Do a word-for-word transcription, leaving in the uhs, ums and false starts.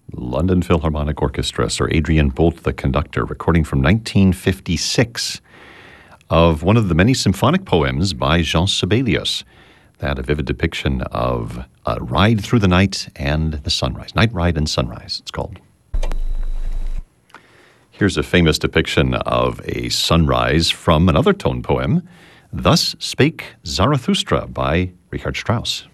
London Philharmonic Orchestra, Sir Adrian Boult, the conductor, recording from nineteen fifty-six of one of the many symphonic poems by Jean Sibelius. That a vivid depiction of a ride through the night and the sunrise. Night Ride and Sunrise, it's called. Here's a famous depiction of a sunrise from another tone poem, Thus Spake Zarathustra by Richard Strauss.